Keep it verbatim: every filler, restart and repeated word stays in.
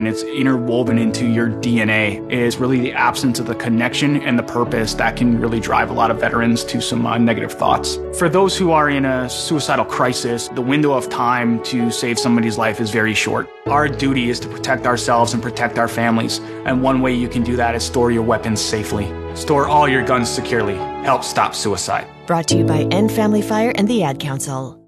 and it's interwoven into your D N A, is really the absence of the connection and the purpose that can really drive a lot of veterans to some uh, negative thoughts. For those who are in a suicidal crisis, the window of time to save somebody's life is very short. Our duty is to protect ourselves and protect our families, and one way you can do that is store your weapons safely. Store all your guns securely. Help stop suicide. Brought to you by End Family Fire and the Ad Council.